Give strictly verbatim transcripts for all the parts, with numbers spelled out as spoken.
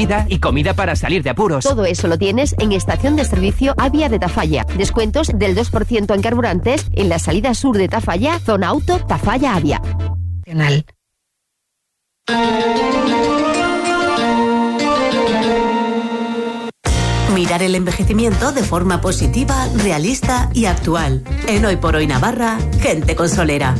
bebida y comida para salir de apuros. Todo eso lo tienes en Estación de Servicio Avia de Tafalla. Descuentos del dos por ciento en carburantes en la salida sur de Tafalla, zona auto Tafalla Avia. Mirar el envejecimiento de forma positiva, realista y actual. En Hoy por Hoy Navarra, gente con solera.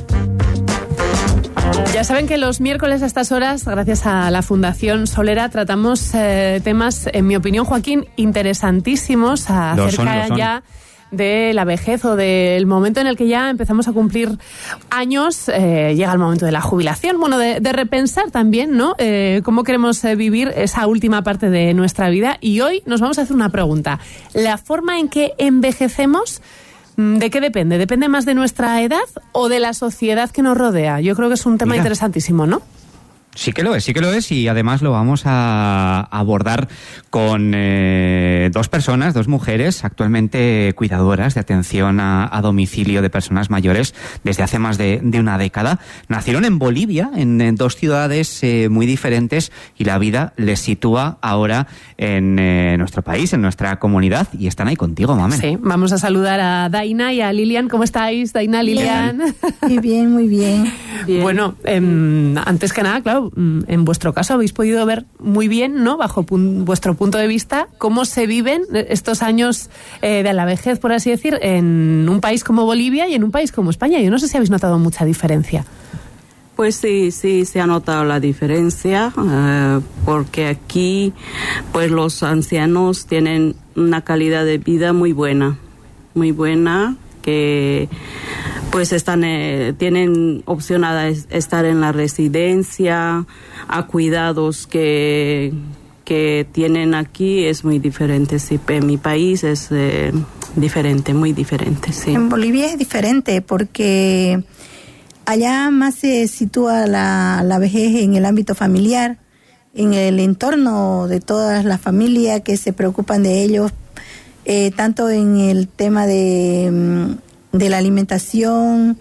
Ya saben que los miércoles a estas horas, gracias a la Fundación Solera, tratamos eh, temas, en mi opinión, Joaquín, interesantísimos acerca Lo son, lo son. ya de la vejez o del momento en el que ya empezamos a cumplir años, eh, llega el momento de la jubilación, bueno, de, de repensar también, ¿no? Eh, cómo queremos eh, vivir esa última parte de nuestra vida. Y hoy nos vamos a hacer una pregunta. ¿La forma en que envejecemos, de qué depende? ¿Depende más de nuestra edad o de la sociedad que nos rodea? Yo creo que es un tema Mira. interesantísimo, ¿no? Sí que lo es, sí que lo es, y además lo vamos a abordar con eh, dos personas, dos mujeres actualmente cuidadoras de atención a, a domicilio de personas mayores desde hace más de, de una década. Nacieron en Bolivia, en, en dos ciudades eh, muy diferentes, y la vida les sitúa ahora en eh, nuestro país, en nuestra comunidad, y están ahí contigo, Mamen. Sí, vamos a saludar a Daina y a Lilian. ¿Cómo estáis, Daina, Lilian? Muy bien, muy bien. bien. Bueno, eh, antes que nada, claro, en vuestro caso habéis podido ver muy bien, ¿no?, bajo pun- vuestro punto de vista, cómo se viven estos años eh, de la vejez, por así decir, en un país como Bolivia y en un país como España. Yo no sé si habéis notado mucha diferencia. Pues sí, sí, se ha notado la diferencia, eh, porque aquí, pues los ancianos tienen una calidad de vida muy buena, muy buena, que pues están eh, tienen opción a es, estar en la residencia, a cuidados que que tienen aquí es muy diferente. Sí, en mi país es eh, diferente, muy diferente, sí. En Bolivia es diferente porque allá más se sitúa la, la vejez en el ámbito familiar, en el entorno de todas las familias que se preocupan de ellos, eh, tanto en el tema de, de la alimentación,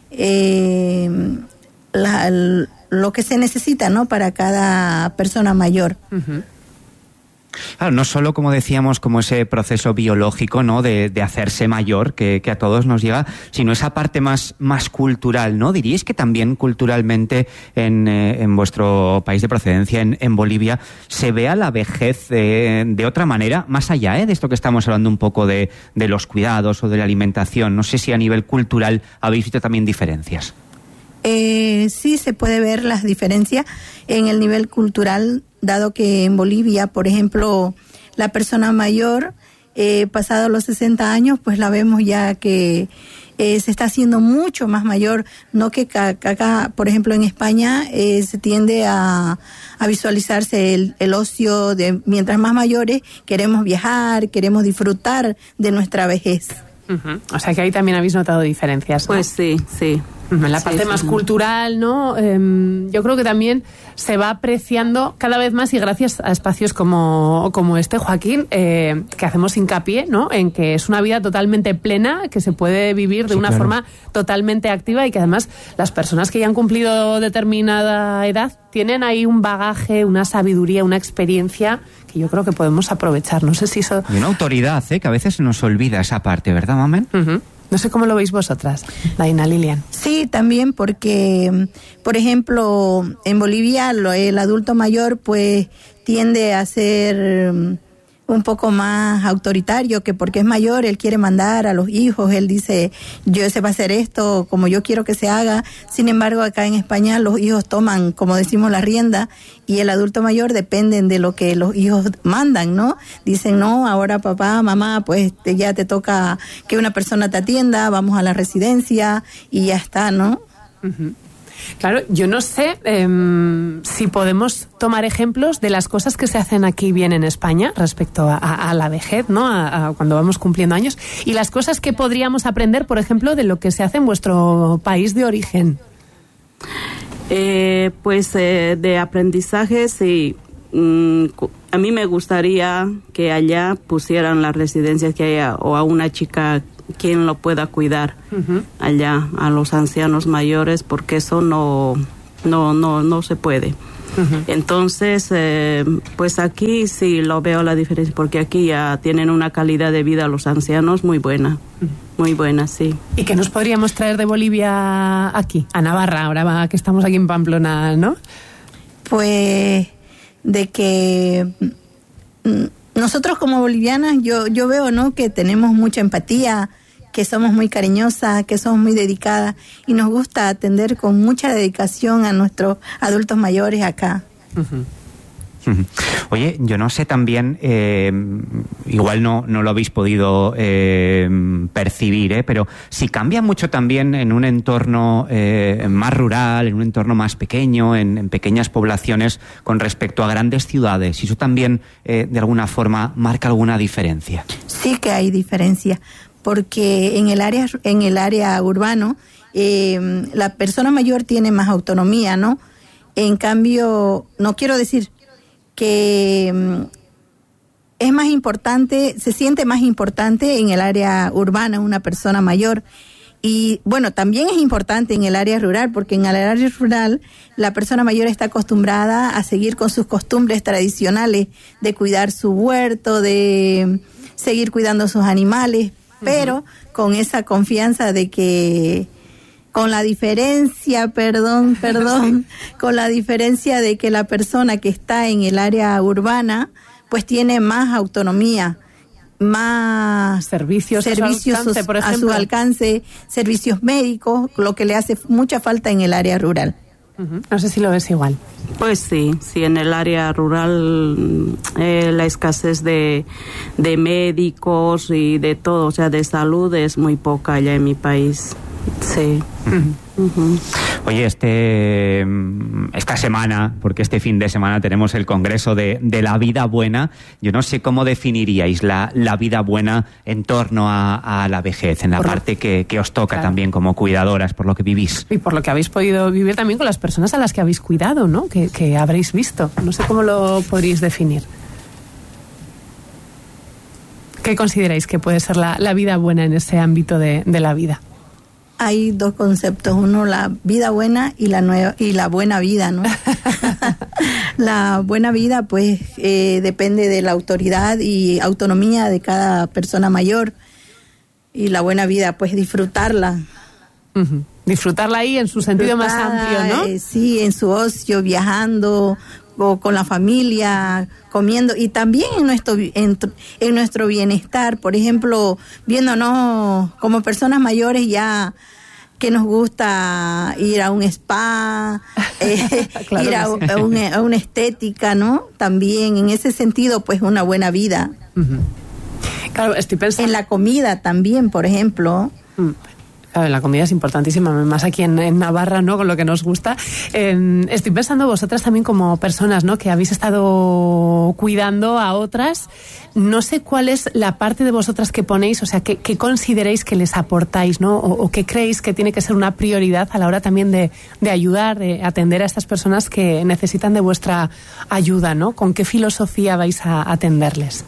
eh, la, lo que se necesita, ¿no?, para cada persona mayor. Uh-huh. Claro, no solo, como decíamos, como ese proceso biológico, ¿no?, de, de hacerse mayor, que, que a todos nos llega, sino esa parte más, más cultural, ¿no? ¿Diríais que también culturalmente en, eh, en vuestro país de procedencia, en, en Bolivia, se vea la vejez eh, de otra manera, más allá eh, de esto que estamos hablando un poco de, de los cuidados o de la alimentación? No sé si a nivel cultural habéis visto también diferencias. Eh, sí, se puede ver las diferencias en el nivel cultural, dado que en Bolivia, por ejemplo, la persona mayor, eh, pasado los sesenta años, pues la vemos ya que eh, se está haciendo mucho más mayor, no que acá, por ejemplo, en España eh, se tiende a, a visualizarse el, el ocio de mientras más mayores queremos viajar, queremos disfrutar de nuestra vejez. Uh-huh. O sea que ahí también habéis notado diferencias, ¿no? Pues sí, sí. En la parte sí, más sí. cultural, ¿no? Eh, yo creo que también se va apreciando cada vez más, y gracias a espacios como, como este, Joaquín, eh, que hacemos hincapié, ¿no?, en que es una vida totalmente plena, que se puede vivir de sí, una claro. forma totalmente activa, y que además las personas que ya han cumplido determinada edad tienen ahí un bagaje, una sabiduría, una experiencia que yo creo que podemos aprovechar. No sé si eso... Y una autoridad, ¿eh?, que a veces se nos olvida esa parte, ¿verdad, Mamen? Uh-huh. No sé cómo lo veis vosotras, Daina, Lilian. Sí, también porque, por ejemplo, en Bolivia lo, el adulto mayor pues tiende a ser un poco más autoritario, que porque es mayor él quiere mandar a los hijos, él dice, yo se va a hacer esto como yo quiero que se haga. Sin embargo, acá en España los hijos toman, como decimos, la rienda, y el adulto mayor dependen de lo que los hijos mandan, ¿no? Dicen, no, ahora papá, mamá, pues te, ya te toca que una persona te atienda, vamos a la residencia y ya está, ¿no? Uh-huh. Claro, yo no sé eh, si podemos tomar ejemplos de las cosas que se hacen aquí bien en España respecto a, a, a la vejez, ¿no?, a, a cuando vamos cumpliendo años, y las cosas que podríamos aprender, por ejemplo, de lo que se hace en vuestro país de origen. Eh, pues eh, de aprendizaje, sí. Mm, a mí me gustaría que allá pusieran las residencias que haya, o a una chica quien lo pueda cuidar uh-huh. allá, a los ancianos mayores, porque eso no no no no se puede. Uh-huh. Entonces, eh, pues aquí sí lo veo la diferencia, porque aquí ya tienen una calidad de vida los ancianos muy buena, uh-huh. muy buena, sí. ¿Y qué nos podríamos traer de Bolivia aquí, a Navarra, ahora que estamos aquí en Pamplona, ¿no? Pues de que nosotros como bolivianas, yo, yo veo, ¿no?, que tenemos mucha empatía, que somos muy cariñosas, que somos muy dedicadas y nos gusta atender con mucha dedicación a nuestros adultos mayores acá. Uh-huh. Uh-huh. Oye, yo no sé también, eh, igual no, no lo habéis podido eh, percibir, ¿eh? pero si cambia mucho también en un entorno eh, más rural, en un entorno más pequeño, en, en pequeñas poblaciones con respecto a grandes ciudades, y eso también eh, de alguna forma marca alguna diferencia. Sí que hay diferencia, porque en el área en el área urbano eh, la persona mayor tiene más autonomía, ¿no? En cambio, no quiero decir que um, es más importante, se siente más importante en el área urbana una persona mayor. Y bueno, también es importante en el área rural, porque en el área rural la persona mayor está acostumbrada a seguir con sus costumbres tradicionales de cuidar su huerto, de seguir cuidando sus animales, pero con esa confianza de que, con la diferencia, perdón, perdón, con la diferencia de que la persona que está en el área urbana, pues tiene más autonomía, más servicios, servicios a su alcance, por ejemplo. a su alcance, servicios médicos, lo que le hace mucha falta en el área rural. Uh-huh. No sé si lo ves igual. Pues sí, sí, en el área rural eh, la escasez de, de médicos y de todo, o sea, de salud es muy poca allá en mi país. Sí. Uh-huh. Uh-huh. Oye, este esta semana, porque este fin de semana tenemos el Congreso de, de la Vida Buena, yo no sé cómo definiríais la, la vida buena en torno a, a la vejez, en la por parte lo, que, que os toca claro. también como cuidadoras, por lo que vivís. Y por lo que habéis podido vivir también con las personas a las que habéis cuidado, ¿no? Que, que habréis visto. No sé cómo lo podríais definir. ¿Qué consideráis que puede ser la, la vida buena en ese ámbito de, de la vida? Hay dos conceptos, uno la vida buena y la nueva y la buena vida, ¿no? La buena vida, pues, eh, depende de la autoridad y autonomía de cada persona mayor, y la buena vida, pues, disfrutarla. Uh-huh. Disfrutarla ahí en su sentido más amplio, ¿no? Eh, sí, en su ocio, viajando, o con la familia, comiendo, y también en nuestro en, en nuestro bienestar, por ejemplo, viéndonos como personas mayores ya que nos gusta ir a un spa, eh, claro ir a, sí. a, una, a una estética, ¿no? También en ese sentido, pues una buena vida. Uh-huh. Claro, estoy pensando en la comida también, por ejemplo. Uh-huh. Claro, la comida es importantísima, más aquí en, en Navarra, ¿no? Con lo que nos gusta. Eh, estoy pensando vosotras también como personas, ¿no? Que habéis estado cuidando a otras. No sé cuál es la parte de vosotras que ponéis, o sea, qué, qué consideréis que les aportáis, ¿no? O, o qué creéis que tiene que ser una prioridad a la hora también de, de ayudar, de atender a estas personas que necesitan de vuestra ayuda, ¿no? ¿Con qué filosofía vais a atenderles?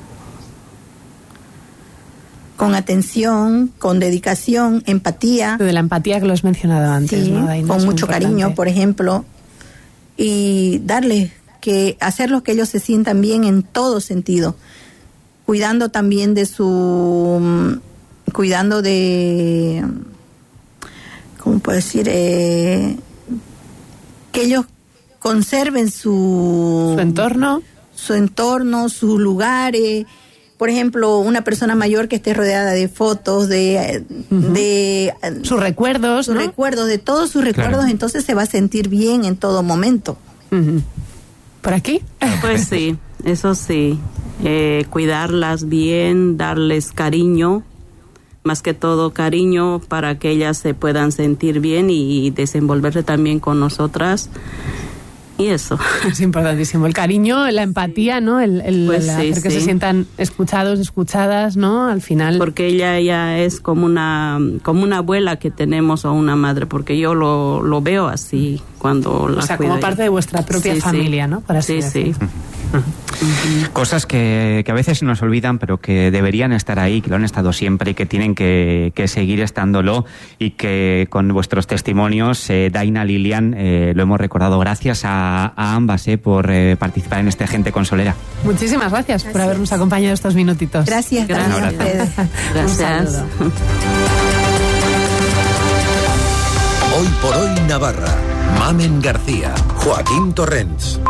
Con atención, con dedicación, empatía. De la empatía que lo has mencionado antes, sí, ¿no? Daina, con mucho cariño, por ejemplo, y darles que hacerlos que ellos se sientan bien en todo sentido, cuidando también de su, cuidando de, ¿cómo puedo decir? Eh, que ellos conserven su, su entorno, su entorno, sus lugares. Por ejemplo, una persona mayor que esté rodeada de fotos, de... Uh-huh. de sus recuerdos, Sus ¿no? recuerdos, de todos sus recuerdos, claro. Entonces se va a sentir bien en todo momento. Uh-huh. ¿Por aquí? Pues sí, eso sí. Eh, cuidarlas bien, darles cariño, más que todo cariño, para que ellas se puedan sentir bien y desenvolverse también con nosotras. Y eso. Es importantísimo. El cariño, la empatía, ¿no? El, el, pues el sí, hacer que sí. se sientan escuchados, escuchadas, ¿no? Al final. Porque ella ya es como una como una abuela que tenemos o una madre, porque yo lo, lo veo así cuando la O sea, cuido como parte yo. de vuestra propia sí, familia, sí. ¿no? Por así sí, decirlo. sí. Uh-huh. Uh-huh. Cosas que, que a veces nos olvidan, pero que deberían estar ahí, que lo han estado siempre y que tienen que, que seguir estándolo, y que con vuestros testimonios, eh, Daina, Lilian, eh, lo hemos recordado. Gracias a, a ambas eh, por eh, participar en este Gente Consolera. Muchísimas gracias, gracias por habernos acompañado estos minutitos. Gracias, gracias. gracias a ustedes. Gracias. Hoy por hoy Navarra. Mamen García, Joaquín Torrents.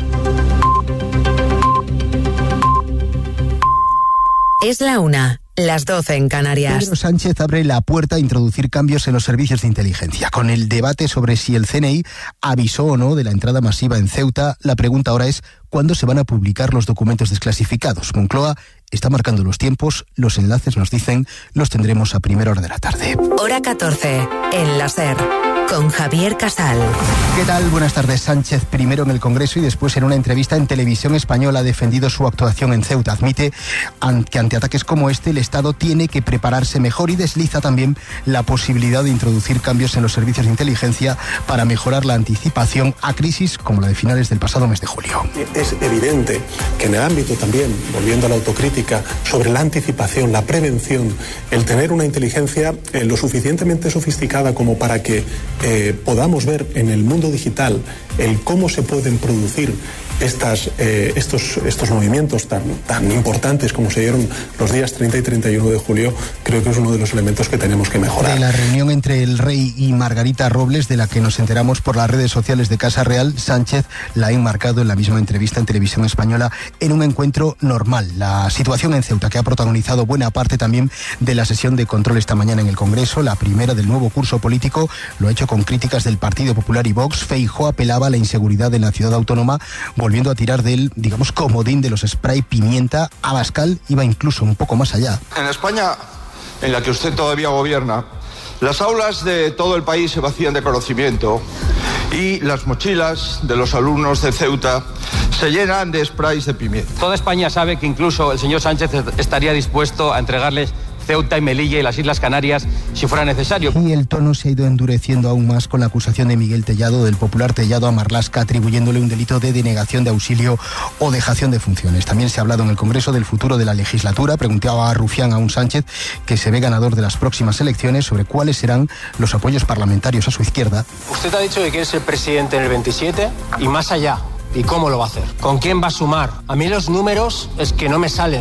Es la una, las doce en Canarias. Pedro Sánchez abre la puerta a introducir cambios en los servicios de inteligencia. Con el debate sobre si el C N I avisó o no de la entrada masiva en Ceuta, la pregunta ahora es ¿cuándo se van a publicar los documentos desclasificados? Moncloa está marcando los tiempos, los enlaces nos dicen, los tendremos a primera hora de la tarde. Hora catorce, en la SER, con Javier Casal. ¿Qué tal? Buenas tardes. Sánchez, primero en el Congreso y después en una entrevista en Televisión Española, ha defendido su actuación en Ceuta. Admite que ante ataques como este el Estado tiene que prepararse mejor y desliza también la posibilidad de introducir cambios en los servicios de inteligencia para mejorar la anticipación a crisis como la de finales del pasado mes de julio. Es evidente que en el ámbito también, volviendo a la autocrítica, sobre la anticipación, la prevención, el tener una inteligencia eh, lo suficientemente sofisticada como para que eh, podamos ver en el mundo digital el cómo se pueden producir estas, eh, estos, estos movimientos tan, tan importantes como se dieron los días treinta y treinta y uno de julio, creo que es uno de los elementos que tenemos que mejorar. De la reunión entre el rey y Margarita Robles, de la que nos enteramos por las redes sociales de Casa Real, Sánchez la ha enmarcado en la misma entrevista en Televisión Española en un encuentro normal. La situación en Ceuta, que ha protagonizado buena parte también de la sesión de control esta mañana en el Congreso, la primera del nuevo curso político, lo ha hecho con críticas del Partido Popular y Vox. Feijóo apelaba a la inseguridad en la ciudad autónoma, volviendo a tirar del, digamos, comodín de los spray pimienta. Abascal iba incluso un poco más allá. En España, en la que usted todavía gobierna, las aulas de todo el país se vacían de conocimiento y las mochilas de los alumnos de Ceuta se llenan de sprays de pimienta. Toda España sabe que incluso el señor Sánchez estaría dispuesto a entregarles Ceuta y Melilla y las Islas Canarias si fuera necesario. Y el tono se ha ido endureciendo aún más con la acusación de Miguel Tellado, del popular Tellado, a Marlaska, atribuyéndole un delito de denegación de auxilio o dejación de funciones. También se ha hablado en el Congreso del futuro de la legislatura. Preguntaba a Rufián a un Sánchez, que se ve ganador de las próximas elecciones, sobre cuáles serán los apoyos parlamentarios a su izquierda. Usted ha dicho que quiere ser presidente en el veintisiete y más allá. ¿Y cómo lo va a hacer? ¿Con quién va a sumar? A mí los números es que no me salen.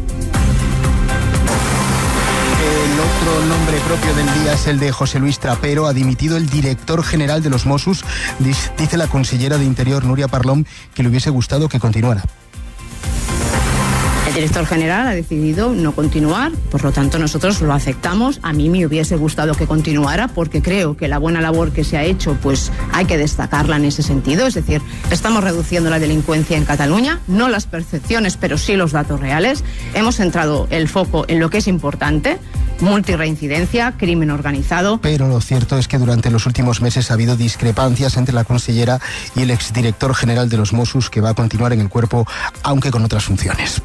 El otro nombre propio del día es el de José Luis Trapero. Ha dimitido el director general de los Mossos. Dice la consellera de Interior, Núria Parlon, que le hubiese gustado que continuara. El director general ha decidido no continuar, por lo tanto nosotros lo aceptamos. A mí me hubiese gustado que continuara porque creo que la buena labor que se ha hecho pues hay que destacarla en ese sentido. Es decir, estamos reduciendo la delincuencia en Cataluña, no las percepciones pero sí los datos reales. Hemos centrado el foco en lo que es importante, multirreincidencia, crimen organizado. Pero lo cierto es que durante los últimos meses ha habido discrepancias entre la consellera y el exdirector general de los Mossos, que va a continuar en el cuerpo aunque con otras funciones.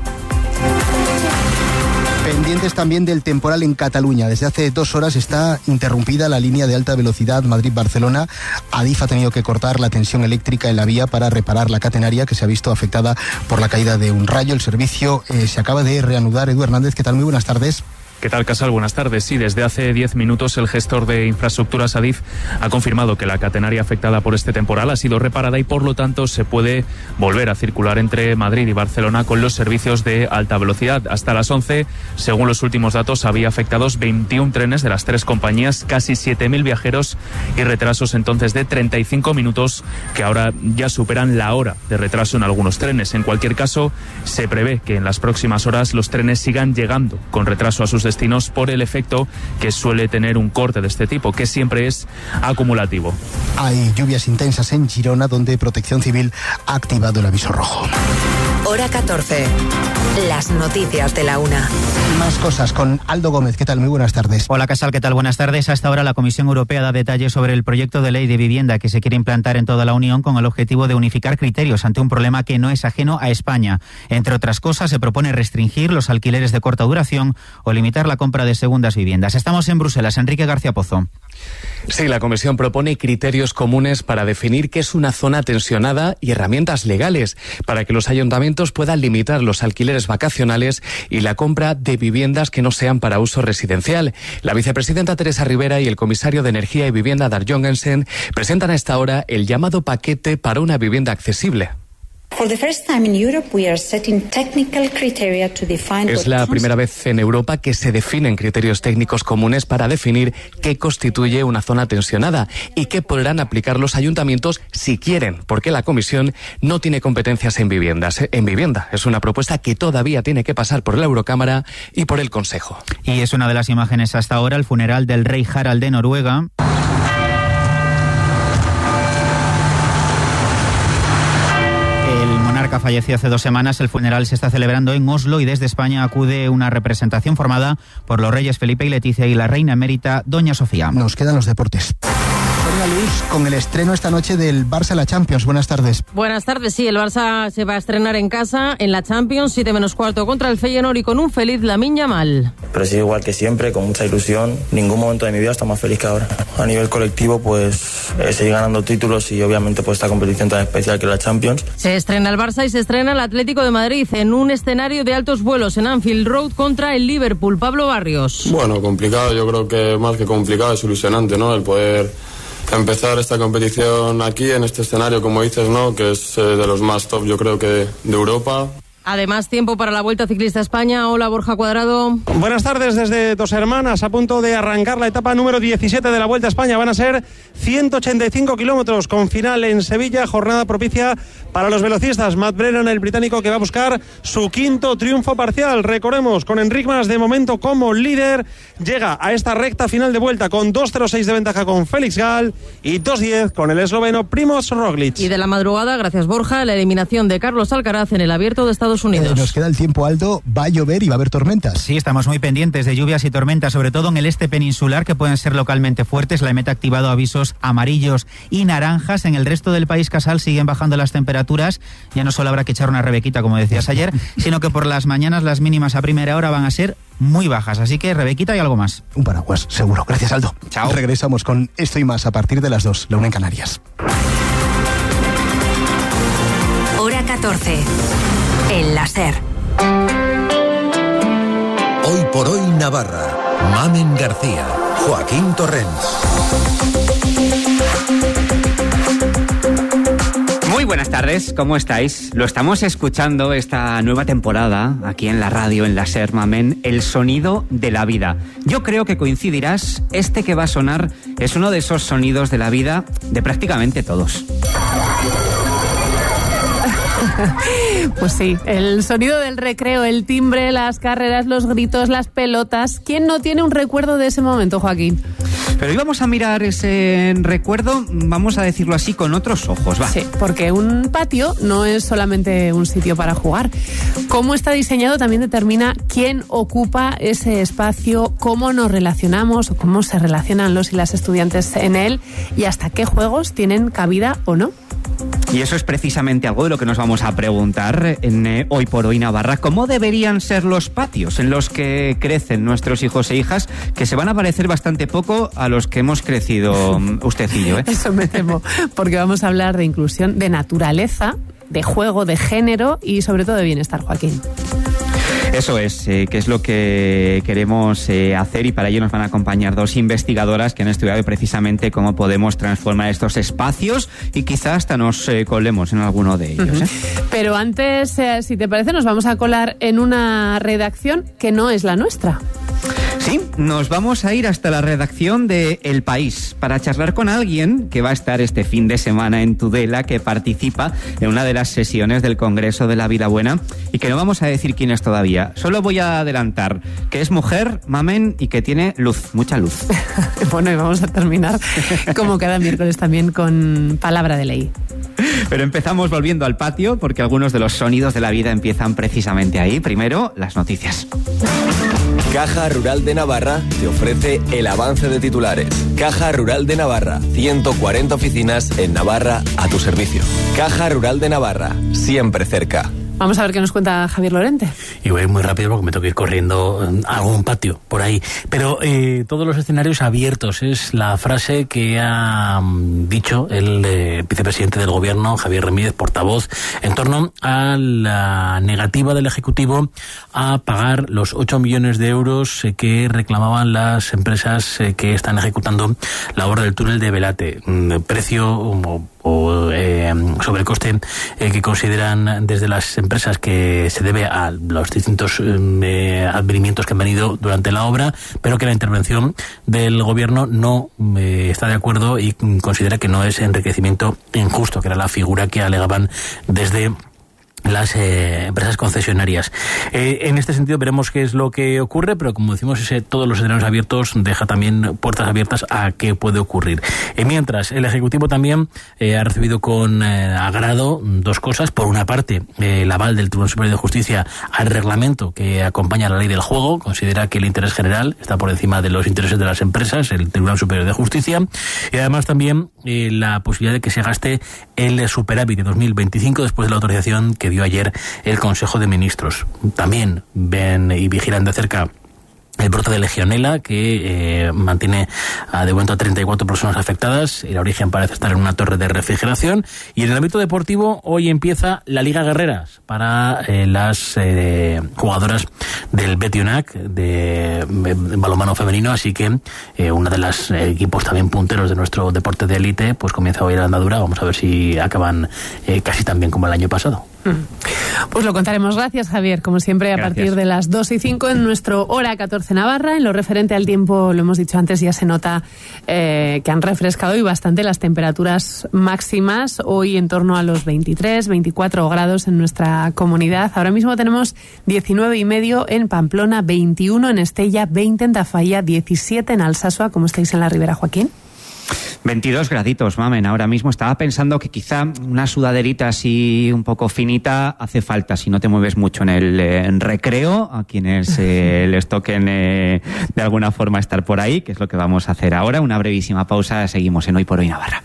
Pendientes también del temporal en Cataluña. Desde hace dos horas está interrumpida la línea de alta velocidad Madrid-Barcelona. Adif ha tenido que cortar la tensión eléctrica en la vía para reparar la catenaria que se ha visto afectada por la caída de un rayo. El servicio eh, se acaba de reanudar. Edu Hernández, ¿qué tal? Muy buenas tardes. ¿Qué tal, Casal? Buenas tardes. Sí, desde hace diez minutos el gestor de infraestructuras Adif ha confirmado que la catenaria afectada por este temporal ha sido reparada y por lo tanto se puede volver a circular entre Madrid y Barcelona con los servicios de alta velocidad. Hasta las once, según los últimos datos, había afectados veintiún trenes de las tres compañías, casi siete mil viajeros y retrasos entonces de treinta y cinco minutos que ahora ya superan la hora de retraso en algunos trenes. En cualquier caso, se prevé que en las próximas horas los trenes sigan llegando con retraso a sus destinos por el efecto que suele tener un corte de este tipo, que siempre es acumulativo. Hay lluvias intensas en Girona, donde Protección Civil ha activado el aviso rojo. Hora catorce. Las noticias de la una. Más cosas con Aldo Gómez. ¿Qué tal? Muy buenas tardes. Hola, Casal. ¿Qué tal? Buenas tardes. Hasta ahora la Comisión Europea da detalles sobre el proyecto de ley de vivienda que se quiere implantar en toda la Unión con el objetivo de unificar criterios ante un problema que no es ajeno a España. Entre otras cosas, se propone restringir los alquileres de corta duración o limitar la compra de segundas viviendas. Estamos en Bruselas. Enrique García Pozo. Sí, la Comisión propone criterios comunes para definir qué es una zona tensionada y herramientas legales para que los ayuntamientos ayuntamientos puedan limitar los alquileres vacacionales y la compra de viviendas que no sean para uso residencial. La vicepresidenta Teresa Rivera y el comisario de Energía y Vivienda Dag Jorgensen presentan a esta hora el llamado paquete para una vivienda accesible. Es la primera vez en Europa que se definen criterios técnicos comunes para definir qué constituye una zona tensionada y qué podrán aplicar los ayuntamientos si quieren, porque la Comisión no tiene competencias en viviendas. En vivienda es una propuesta que todavía tiene que pasar por la Eurocámara y por el Consejo. Y es una de las imágenes hasta ahora, el funeral del rey Harald de Noruega. Falleció hace dos semanas. El funeral se está celebrando en Oslo y desde España acude una representación formada por los reyes Felipe y Leticia y la reina emérita Doña Sofía. Nos quedan los deportes. Luz, con el estreno esta noche del Barça en la Champions. Buenas tardes. Buenas tardes, sí, el Barça se va a estrenar en casa en la Champions, siete menos cuarto contra el Feyenoord y con un feliz Lamine Yamal. Pero sí, igual que siempre, con mucha ilusión. Ningún momento de mi vida está más feliz que ahora. A nivel colectivo, pues eh, seguir ganando títulos y obviamente pues esta competición tan especial que es la Champions. Se estrena el Barça y se estrena el Atlético de Madrid en un escenario de altos vuelos en Anfield Road contra el Liverpool. Pablo Barrios. Bueno, complicado, yo creo que más que complicado es ilusionante, ¿no? El poder empezar esta competición aquí, en este escenario, como dices, ¿no? Que es eh, de los más top, yo creo que de, de Europa. Además, tiempo para la Vuelta Ciclista España. Hola, Borja Cuadrado. Buenas tardes desde Dos Hermanas, a punto de arrancar la etapa número diecisiete de la Vuelta a España. Van a ser ciento ochenta y cinco kilómetros con final en Sevilla, jornada propicia para los velocistas. Matt Brennan, el británico, que va a buscar su quinto triunfo parcial. Recordemos, con Enric Mas de momento como líder, llega a esta recta final de vuelta con dos cero seis de ventaja con Félix Gall y dos diez con el esloveno Primož Roglič. Y de la madrugada, gracias Borja, la eliminación de Carlos Alcaraz en el Abierto de Estados Unidos. Eh, nos queda el tiempo, Aldo. Va a llover y va a haber tormentas. Sí, estamos muy pendientes de lluvias y tormentas, sobre todo en el este peninsular, que pueden ser localmente fuertes. La E M E T ha activado avisos amarillos y naranjas. En el resto del país, Casal, siguen bajando las temperaturas. Ya no solo habrá que echar una rebequita, como decías ayer, sino que por las mañanas las mínimas a primera hora van a ser muy bajas. Así que rebequita y algo más. Un paraguas, seguro. Gracias, Aldo. Chao. Regresamos con esto y más a partir de las dos, la una en Canarias. Hora catorce. El láser. Hoy por hoy Navarra. Mamen García. Joaquín Torrens. Muy buenas tardes, ¿cómo estáis? Lo estamos escuchando esta nueva temporada aquí en la radio, en la SER, Mamen, el sonido de la vida. Yo creo que coincidirás, este que va a sonar es uno de esos sonidos de la vida de prácticamente todos. Pues sí, el sonido del recreo, el timbre, las carreras, los gritos, las pelotas. ¿Quién no tiene un recuerdo de ese momento, Joaquín? Pero hoy vamos a mirar ese recuerdo, vamos a decirlo así, con otros ojos, va. Sí, porque un patio no es solamente un sitio para jugar. Cómo está diseñado también determina quién ocupa ese espacio, cómo nos relacionamos o cómo se relacionan los y las estudiantes en él y hasta qué juegos tienen cabida o no. Y eso es precisamente algo de lo que nos vamos a preguntar en eh, Hoy por Hoy Navarra. ¿Cómo deberían ser los patios en los que crecen nuestros hijos e hijas, que se van a parecer bastante poco a los que hemos crecido usted y yo? ¿eh? Eso me temo, porque vamos a hablar de inclusión, de naturaleza, de juego, de género y sobre todo de bienestar, Joaquín. Eso es, eh, que es lo que queremos eh, hacer, y para ello nos van a acompañar dos investigadoras que han estudiado precisamente cómo podemos transformar estos espacios y quizás hasta nos eh, colemos en alguno de ellos. Uh-huh. ¿eh? Pero antes, eh, si te parece, nos vamos a colar en una redacción que no es la nuestra. Sí, nos vamos a ir hasta la redacción de El País para charlar con alguien que va a estar este fin de semana en Tudela, que participa en una de las sesiones del Congreso de la Vida Buena y que no vamos a decir quién es todavía. Solo voy a adelantar que es mujer, Mamen, y que tiene luz, mucha luz. Bueno, y vamos a terminar como cada miércoles también con palabra de ley. Pero empezamos volviendo al patio porque algunos de los sonidos de la vida empiezan precisamente ahí. Primero, las noticias. Caja Rural de Navarra te ofrece el avance de titulares. Caja Rural de Navarra, ciento cuarenta oficinas en Navarra a tu servicio. Caja Rural de Navarra, siempre cerca. Vamos a ver qué nos cuenta Javier Lorente. Y voy muy rápido porque me tengo que ir corriendo a algún patio por ahí. Pero eh, todos los escenarios abiertos es la frase que ha um, dicho el eh, vicepresidente del Gobierno, Javier Ramírez, portavoz, en torno a la negativa del Ejecutivo a pagar los ocho millones de euros eh, que reclamaban las empresas eh, que están ejecutando la obra del túnel de Belate. Mm, precio o, o eh, sobrecoste eh, que consideran desde las empresas que se debe a los distintos eh, advenimientos que han venido durante la obra, pero que la intervención del Gobierno no eh, está de acuerdo y considera que no es enriquecimiento injusto, que era la figura que alegaban desde las eh, empresas concesionarias. Eh, en este sentido veremos qué es lo que ocurre, pero como decimos, ese, todos los escenarios abiertos deja también puertas abiertas a qué puede ocurrir. Eh, mientras, el Ejecutivo también eh, ha recibido con eh, agrado dos cosas. Por una parte, eh, el aval del Tribunal Superior de Justicia al reglamento que acompaña la ley del juego. Considera que el interés general está por encima de los intereses de las empresas, el Tribunal Superior de Justicia. Y además también eh, la posibilidad de que se gaste el superávit de dos mil veinticinco después de la autorización que dio ayer el Consejo de Ministros. También ven y vigilan de cerca el brote de legionela que eh, mantiene a, de momento a treinta y cuatro personas afectadas. El origen parece estar en una torre de refrigeración. Y en el ámbito deportivo, hoy empieza la Liga Guerreras para eh, las eh, jugadoras del Betionac de, de balonmano femenino. Así que eh, uno de los eh, equipos también punteros de nuestro deporte de élite pues comienza hoy la andadura. Vamos a ver si acaban eh, casi tan bien como el año pasado. Pues lo contaremos. Gracias, Javier. Como siempre, a Gracias. Partir de las dos y cinco en nuestro Hora catorce Navarra. En lo referente al tiempo, lo hemos dicho antes, ya se nota eh, que han refrescado y bastante las temperaturas máximas. Hoy en torno a los veintitrés, veinticuatro grados en nuestra comunidad. Ahora mismo tenemos diecinueve y medio en Pamplona, veintiuno en Estella, veinte en Tafalla, diecisiete en Alsasua. ¿Cómo estáis en la Ribera, Joaquín? veintidós graditos, mamen. Ahora mismo estaba pensando que quizá una sudaderita así un poco finita hace falta si no te mueves mucho en el eh, en recreo, a quienes eh, les toquen eh, de alguna forma estar por ahí, que es lo que vamos a hacer ahora. Una brevísima pausa, seguimos en Hoy por Hoy Navarra.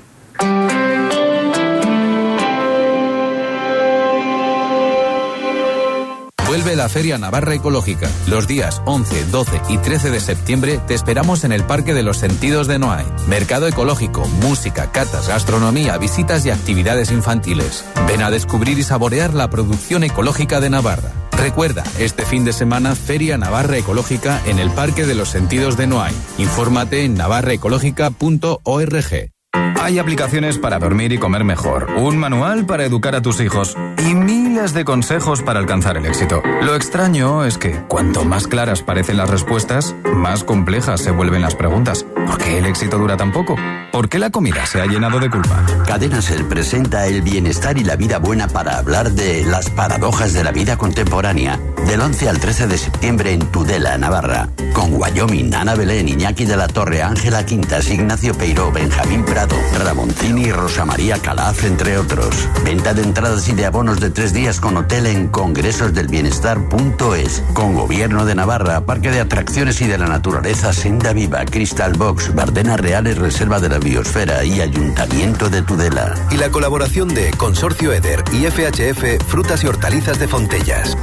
Vuelve la Feria Navarra Ecológica. Los días once, doce y trece de septiembre te esperamos en el Parque de los Sentidos de Noain. Mercado ecológico, música, catas, gastronomía, visitas y actividades infantiles. Ven a descubrir y saborear la producción ecológica de Navarra. Recuerda, este fin de semana Feria Navarra Ecológica en el Parque de los Sentidos de Noain. Infórmate en navarra ecológica punto org. Hay aplicaciones para dormir y comer mejor, un manual para educar a tus hijos y miles de consejos para alcanzar el éxito. Lo extraño es que cuanto más claras parecen las respuestas, más complejas se vuelven las preguntas. ¿Por qué el éxito dura tan poco? ¿Por qué la comida se ha llenado de culpa? Cadena Ser presenta el bienestar y la vida buena para hablar de las paradojas de la vida contemporánea. Del once al trece de septiembre en Tudela, Navarra. Con Wyoming, Ana Belén, Iñaki de la Torre, Ángela Quintas, Ignacio Peiró, Benjamín Prado, Ramoncini y Rosa María Calaf, entre otros. Venta de entradas y de abonos de tres días con hotel en congresos del bienestar punto es. Con Gobierno de Navarra, Parque de Atracciones y de la Naturaleza, Senda Viva, Crystal Box, Bardenas Reales, Reserva de la Biosfera y Ayuntamiento de Tudela. Y la colaboración de Consorcio Eder y F H F Frutas y Hortalizas de Fontellas.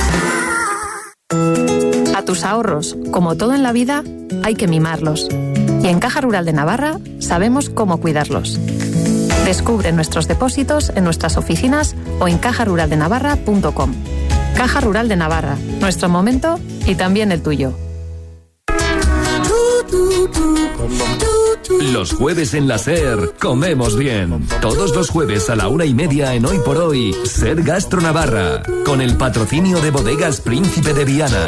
A tus ahorros, como todo en la vida, hay que mimarlos. Y en Caja Rural de Navarra sabemos cómo cuidarlos. Descubre nuestros depósitos en nuestras oficinas o en caja rural de navarra punto com. Caja Rural de Navarra, nuestro momento y también el tuyo. Los jueves en la SER comemos bien. Todos los jueves a la una y media en Hoy por Hoy, SER Gastro Navarra, con el patrocinio de Bodegas Príncipe de Viana.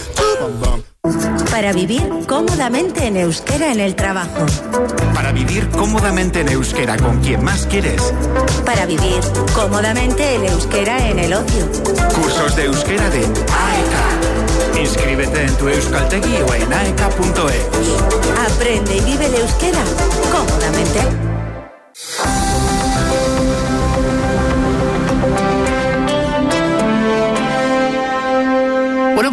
Para vivir cómodamente en euskera en el trabajo. Para vivir cómodamente en euskera con quien más quieres. Para vivir cómodamente en euskera en el ocio. Cursos de euskera de A E K. Inscríbete en tu Euskaltegi o en a e k punto e s. Aprende y vive el euskera cómodamente. Bueno, pues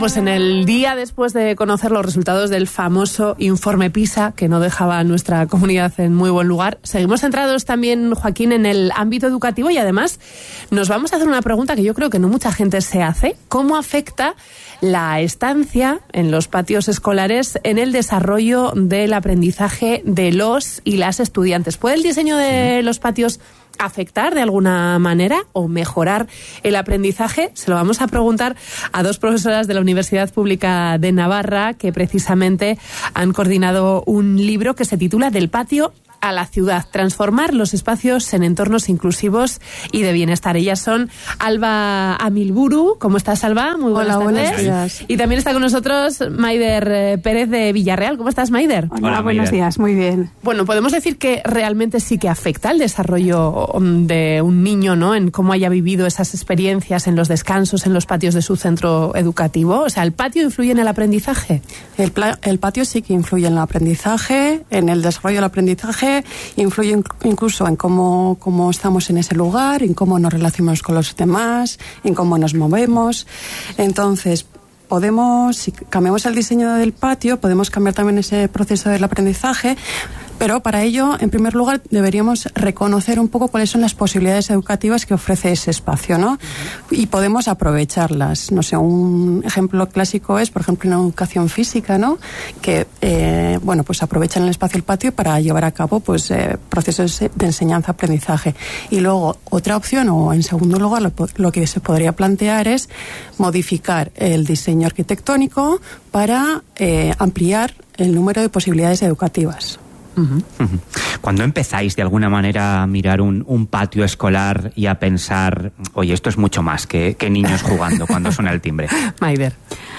pues en el día después de conocer los resultados del famoso informe PISA, que no dejaba a nuestra comunidad en muy buen lugar, seguimos centrados también, Joaquín, en el ámbito educativo y además nos vamos a hacer una pregunta que yo creo que no mucha gente se hace. ¿Cómo afecta la estancia en los patios escolares en el desarrollo del aprendizaje de los y las estudiantes? ¿Puede el diseño de los patios afectar de alguna manera o mejorar el aprendizaje? Se lo vamos a preguntar a dos profesoras de la Universidad Pública de Navarra que precisamente han coordinado un libro que se titula Del patio a la ciudad, transformar los espacios en entornos inclusivos y de bienestar. Ellas son Alba Amilburu. ¿Cómo estás, Alba? Muy buenas Hola, tardes. buenos días. Y también está con nosotros Maider Pérez de Villarreal. ¿Cómo estás, Maider? Hola, Hola buenos Maider. días. Muy bien. Bueno, podemos decir que realmente sí que afecta el desarrollo de un niño, ¿no? En cómo haya vivido esas experiencias en los descansos, en los patios de su centro educativo. O sea, ¿el patio influye en el aprendizaje? El, el patio sí que influye en el aprendizaje, en el desarrollo del aprendizaje, influye incluso en cómo, cómo estamos en ese lugar, en cómo nos relacionamos con los demás, en cómo nos movemos. Entonces, podemos, si cambiamos el diseño del patio, podemos cambiar también ese proceso del aprendizaje, pero para ello, en primer lugar, deberíamos reconocer un poco cuáles son las posibilidades educativas que ofrece ese espacio, ¿no? Uh-huh. Y podemos aprovecharlas. No sé, un ejemplo clásico es, por ejemplo, en educación física, ¿no? Que, eh, bueno, pues aprovechan el espacio del patio para llevar a cabo, pues, eh, procesos de enseñanza-aprendizaje. Y luego, otra opción, o en segundo lugar, lo, lo que se podría plantear es modificar el diseño arquitectónico para eh, ampliar el número de posibilidades educativas. Uh-huh. Uh-huh. Cuando empezáis de alguna manera a mirar un, un patio escolar y a pensar, oye, esto es mucho más que, que niños jugando cuando suena el timbre? Maider.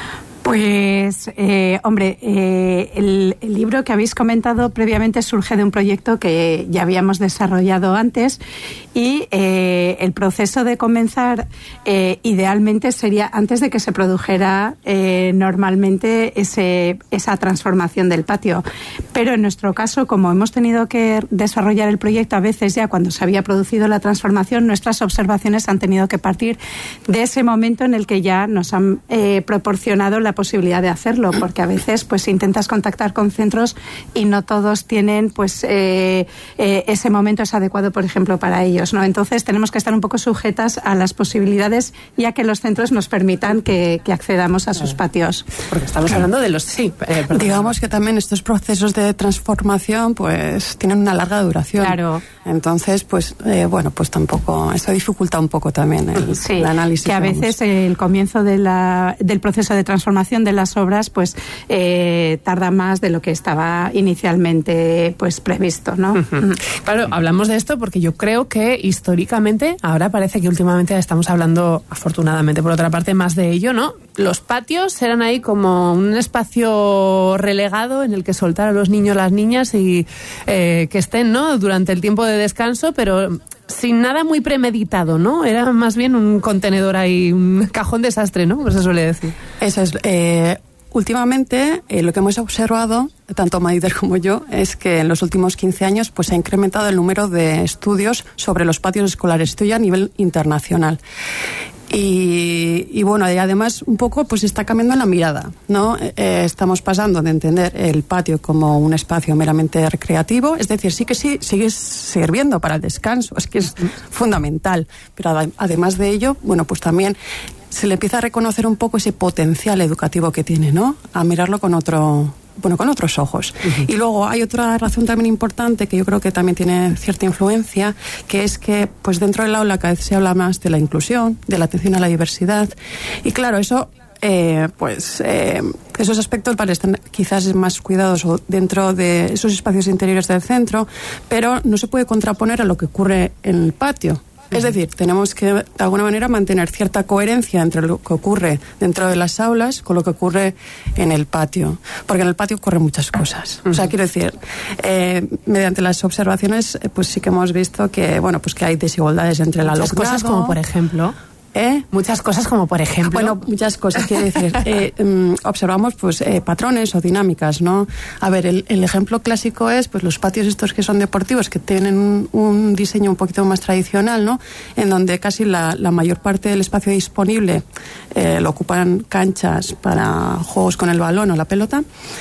Pues, eh, hombre, eh, el, el libro que habéis comentado previamente surge de un proyecto que ya habíamos desarrollado antes y eh, el proceso de comenzar eh, idealmente sería antes de que se produjera eh, normalmente ese, esa transformación del patio. Pero en nuestro caso, como hemos tenido que desarrollar el proyecto a veces ya cuando se había producido la transformación, nuestras observaciones han tenido que partir de ese momento en el que ya nos han eh, proporcionado la posibilidad de hacerlo, porque a veces pues intentas contactar con centros y no todos tienen pues eh, eh, ese momento es adecuado, por ejemplo, para ellos, ¿no? Entonces tenemos que estar un poco sujetas a las posibilidades ya que los centros nos permitan que, que accedamos a sus patios. Porque estamos hablando de los... Sí, eh, digamos que también estos procesos de transformación pues tienen una larga duración. Claro. Entonces, pues eh, bueno, pues tampoco, eso dificulta un poco también el, sí, el análisis. Que a veces el comienzo de la, del proceso de transformación de las obras pues eh, tarda más de lo que estaba inicialmente pues previsto, ¿no? Uh-huh. Claro, hablamos de esto porque yo creo que históricamente, ahora parece que últimamente estamos hablando, afortunadamente por otra parte, más de ello, ¿no? Los patios eran ahí como un espacio relegado en el que soltar a los niños, las niñas y eh, que estén, ¿no? Durante el tiempo de descanso, pero sin nada muy premeditado, ¿no? Era más bien un contenedor ahí, un cajón desastre, ¿no? Como se suele decir. Eso es. Eh, últimamente, eh, lo que hemos observado, tanto Maider como yo, es que en los últimos quince años pues, se ha incrementado el número de estudios sobre los patios escolares. Esto ya a nivel internacional. Y, y bueno, y además un poco pues está cambiando la mirada, ¿no? Eh, estamos pasando de entender el patio como un espacio meramente recreativo, es decir, sí que sí, sigue sirviendo para el descanso, es que es fundamental, pero además de ello, bueno, pues también se le empieza a reconocer un poco ese potencial educativo que tiene, ¿no? A mirarlo con otro... bueno, con otros ojos. Uh-huh. Y luego hay otra razón también importante que yo creo que también tiene cierta influencia, que es que pues dentro del aula cada vez se habla más de la inclusión, de la atención a la diversidad. Y claro, eso, eh, pues, eh, esos aspectos vale, están quizás más cuidados dentro de esos espacios interiores del centro, pero no se puede contraponer a lo que ocurre en el patio. Es decir, tenemos que, de alguna manera, mantener cierta coherencia entre lo que ocurre dentro de las aulas con lo que ocurre en el patio. Porque en el patio ocurren muchas cosas. Uh-huh. O sea, quiero decir, eh, mediante las observaciones, pues sí que hemos visto que, bueno, pues que hay desigualdades entre el alumnado. Muchas cosas como, por ejemplo... ¿Eh? Muchas cosas, como por ejemplo. Bueno, muchas cosas, quiero decir. eh, um, observamos pues eh, patrones o dinámicas, ¿no? A ver, el, el ejemplo clásico es pues los patios estos que son deportivos, que tienen un, un diseño un poquito más tradicional, ¿no? En donde casi la, la mayor parte del espacio disponible eh, lo ocupan canchas para juegos con el balón o la pelota.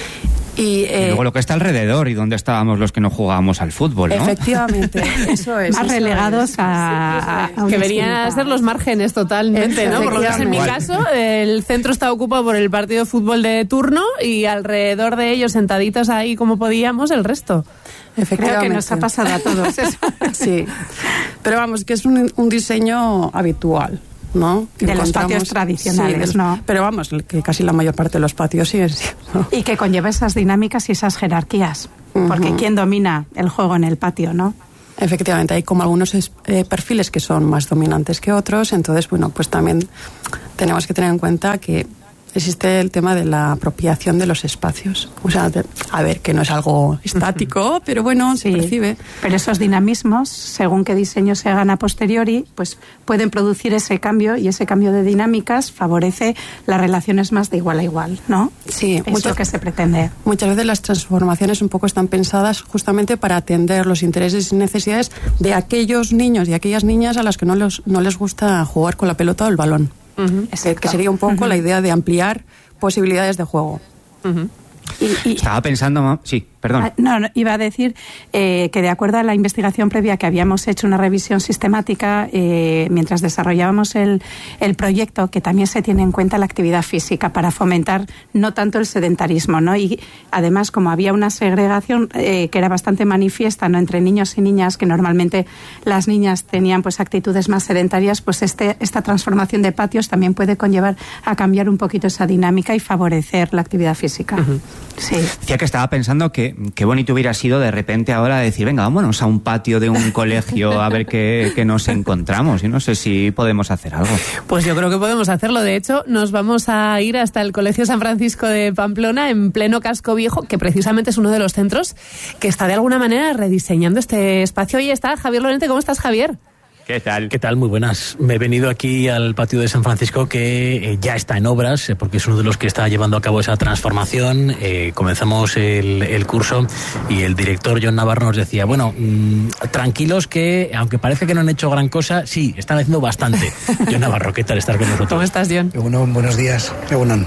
Y, eh, y luego lo que está alrededor y donde estábamos los que no jugábamos al fútbol, ¿no? Efectivamente, eso es. Más eso relegados es. a, a, a que venían a ser los márgenes totalmente, ¿no? Por lo menos en mi caso, el centro estaba ocupado por el partido de fútbol de turno y alrededor de ellos, sentaditos ahí como podíamos, el resto. Creo que nos ha pasado a todos eso. Sí, pero vamos, que es un, un diseño habitual, ¿no? Que de los patios tradicionales, sí, los, ¿no? Pero vamos, que casi la mayor parte de los patios sí es, ¿no? Y que conlleva esas dinámicas y esas jerarquías, uh-huh. porque ¿quién domina el juego en el patio, no? Efectivamente, hay como algunos eh, perfiles que son más dominantes que otros, entonces, bueno, pues también tenemos que tener en cuenta que existe el tema de la apropiación de los espacios. O sea, de, a ver, que no es algo estático, pero bueno, se sí, percibe. Pero esos dinamismos, según qué diseño se hagan a posteriori, pues pueden producir ese cambio, y ese cambio de dinámicas favorece las relaciones más de igual a igual, ¿no? Sí. Es mucho, lo que se pretende. Muchas veces las transformaciones un poco están pensadas justamente para atender los intereses y necesidades de aquellos niños y aquellas niñas a las que no les, no les gusta jugar con la pelota o el balón. Uh-huh. que, que sería un poco uh-huh. la idea de ampliar posibilidades de juego. Uh-huh. Y, y, Estaba pensando, sí, perdón. No, no, iba a decir eh, que de acuerdo a la investigación previa que habíamos hecho, una revisión sistemática eh, mientras desarrollábamos el, el proyecto, que también se tiene en cuenta la actividad física para fomentar no tanto el sedentarismo, ¿no? Y además, como había una segregación eh, que era bastante manifiesta, ¿no?, entre niños y niñas, que normalmente las niñas tenían pues actitudes más sedentarias, pues este, esta transformación de patios también puede conllevar a cambiar un poquito esa dinámica y favorecer la actividad física. Uh-huh. Sí. Decía que estaba pensando que qué bonito hubiera sido de repente ahora decir, venga, vámonos a un patio de un colegio a ver qué, qué nos encontramos. Y no sé si podemos hacer algo. Pues yo creo que podemos hacerlo. De hecho, nos vamos a ir hasta el Colegio San Francisco de Pamplona, en pleno casco viejo, que precisamente es uno de los centros que está de alguna manera rediseñando este espacio. Y está Javier Lorente. ¿Cómo estás, Javier? ¿Qué tal? ¿Qué tal? Muy buenas. Me he venido aquí al patio de San Francisco, que eh, ya está en obras, eh, porque es uno de los que está llevando a cabo esa transformación. Eh, comenzamos el, el curso y el director John Navarro nos decía, bueno, mmm, tranquilos que, aunque parece que no han hecho gran cosa, sí, están haciendo bastante. John Navarro, ¿qué tal estar con nosotros? ¿Cómo estás, John? Bueno, buenos días. Qué bueno.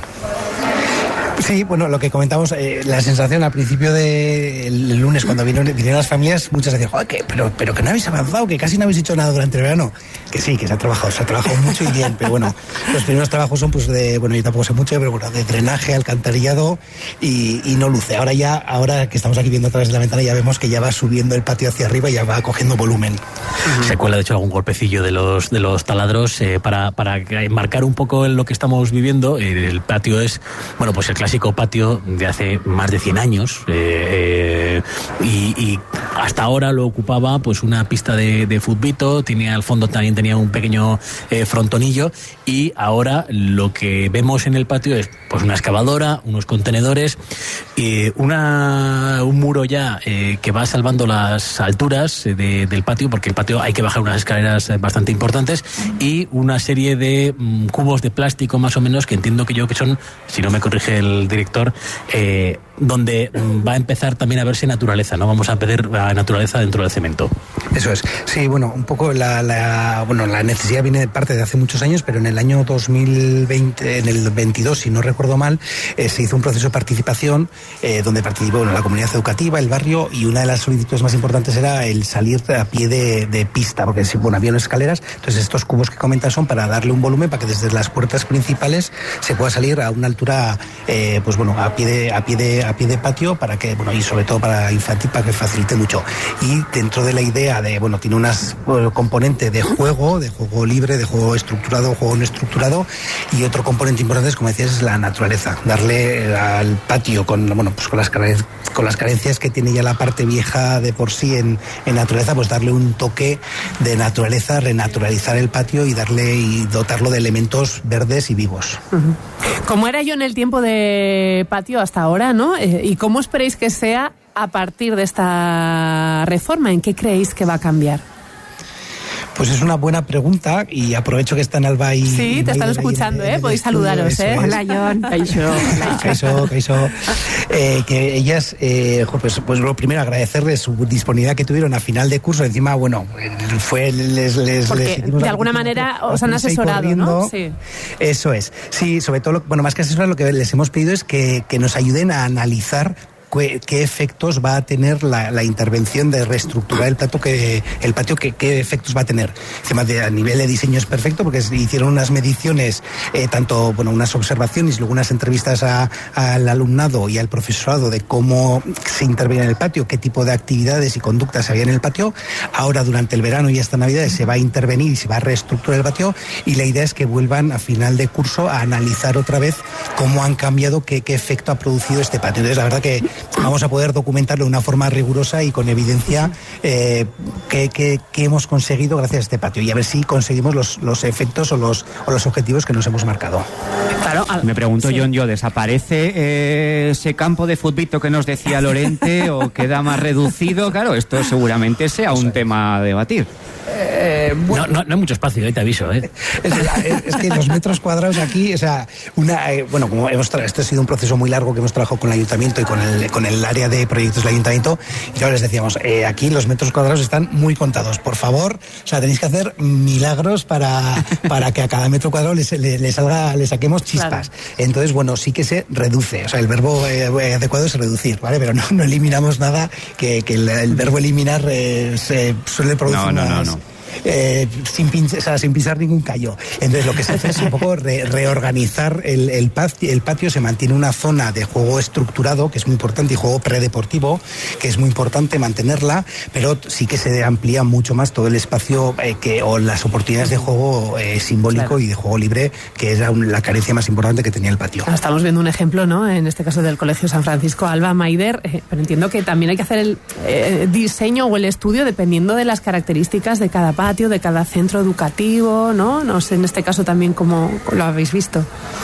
Sí, bueno, lo que comentamos, eh, la sensación al principio del de lunes, cuando vinieron, vinieron las familias, muchas decían, joder, que, pero, pero que no habéis avanzado, que casi no habéis hecho nada durante el verano. Que sí, que se ha trabajado, se ha trabajado mucho y bien, pero bueno, los primeros trabajos son pues de, bueno, yo tampoco sé mucho, pero bueno, de drenaje, alcantarillado y, y no luce. Ahora ya, ahora que estamos aquí viendo a través de la ventana, ya vemos que ya va subiendo el patio hacia arriba y ya va cogiendo volumen. Uh-huh. Se cuela, de hecho, algún golpecillo de los, de los taladros eh, para, para enmarcar un poco lo que estamos viviendo. El patio es, bueno, pues el clásico patio de hace más de cien años, eh, eh, y, y hasta ahora lo ocupaba pues una pista de, de futbito, tenía al fondo también tenía un pequeño eh, frontonillo, y ahora lo que vemos en el patio es pues una excavadora, unos contenedores, eh, una, un muro ya eh, que va salvando las alturas eh, de, del patio, porque el patio hay que bajar unas escaleras eh, bastante importantes, y una serie de mm, cubos de plástico más o menos, que entiendo que yo que son, si no me corrige el director, eh, donde va a empezar también a verse naturaleza, ¿no? Vamos a pedir a naturaleza dentro del cemento. Eso es. Sí, bueno, un poco la, la, bueno, la necesidad viene de parte de hace muchos años, pero en el año dos mil veinte, en el veintidós, si no recuerdo mal, eh, se hizo un proceso de participación eh, donde participó, bueno, la comunidad educativa, el barrio, y una de las solicitudes más importantes era el salir a pie de, de pista, porque si, bueno, había unas escaleras, entonces estos cubos que comentas son para darle un volumen para que desde las puertas principales se pueda salir a una altura, eh, pues bueno, a pie de, a pie de a pie de patio, para que, bueno, y sobre todo para infantil, para que facilite mucho. Y dentro de la idea de, bueno, tiene unas bueno, componente de juego, de juego libre, de juego estructurado, juego no estructurado, y otro componente importante, como decías, es la naturaleza. Darle al patio con, bueno, pues con las carencias, con las carencias que tiene ya la parte vieja de por sí en, en naturaleza, pues darle un toque de naturaleza, renaturalizar el patio y darle y dotarlo de elementos verdes y vivos. Uh-huh. ¿Cómo era yo en el tiempo de patio hasta ahora, no? Eh, ¿Y cómo esperáis que sea a partir de esta reforma? ¿En qué creéis que va a cambiar? Pues es una buena pregunta y aprovecho que están Alba y... Sí, te están escuchando, ¿eh? Podéis saludaros, ¿eh? Hola, John. Kaixo. Kaixo, Kaixo. Eh, que ellas, eh, pues, pues lo primero agradecerles su disponibilidad que tuvieron a final de curso. Encima, bueno, fue... Les, les, Porque les de alguna manera os han asesorado, ¿no? Sí. Eso es. Sí, sobre todo, lo, bueno, más que asesorar, lo que les hemos pedido es que, que nos ayuden a analizar qué, qué efectos va a tener la, la intervención de reestructurar el patio, que, el patio que, qué efectos va a tener. Además, de, a nivel de diseño es perfecto porque hicieron unas mediciones, eh, tanto, bueno, unas observaciones y luego unas entrevistas a, al alumnado y al profesorado de cómo se interviene en el patio, qué tipo de actividades y conductas había en el patio. Ahora, durante el verano y hasta Navidades, se va a intervenir y se va a reestructurar el patio, y la idea es que vuelvan a final de curso a analizar otra vez cómo han cambiado, qué, qué efecto ha producido este patio. Entonces, la verdad que vamos a poder documentarlo de una forma rigurosa y con evidencia eh, qué, qué, qué hemos conseguido gracias a este patio, y a ver si conseguimos los, los efectos o los, o los objetivos que nos hemos marcado. Claro, me pregunto, sí. John, yo, ¿desaparece eh, ese campo de futbito que nos decía Lorente o queda más reducido? Claro, esto seguramente sea un tema a debatir. Eh, bueno. no, no, no hay mucho espacio, eh, te aviso. ¿eh? Es, es que los metros cuadrados aquí, o sea, una, eh, bueno, como hemos tra- este ha sido un proceso muy largo que hemos trabajado con el ayuntamiento y con el, con el área de proyectos del ayuntamiento, y ahora les decíamos, eh, aquí los metros cuadrados están muy contados. Por favor, o sea, tenéis que hacer milagros para, para que a cada metro cuadrado le, le, le salga, le saquemos chispas. Claro. Entonces, bueno, sí que se reduce, o sea, el verbo eh, adecuado es reducir, ¿vale? Pero no, no eliminamos nada, que, que el, el verbo eliminar eh, se suele producir no, no, unas, no, no. Eh, sin, pinch- o sea, sin pisar ningún callo. Entonces lo que se hace es un poco re- reorganizar el, el, patio, el patio. Se mantiene una zona de juego estructurado, que es muy importante, y juego predeportivo, que es muy importante mantenerla, pero sí que se amplía mucho más todo el espacio eh, que, o las oportunidades de juego eh, simbólico, claro, y de juego libre, que era un, la carencia más importante que tenía el patio. Estamos viendo un ejemplo, ¿no? En este caso del Colegio San Francisco Alba Maider, eh, pero entiendo que también hay que hacer el eh, diseño o el estudio dependiendo de las características de cada patio, de cada centro educativo, ¿no? No sé, en este caso también cómo lo habéis visto.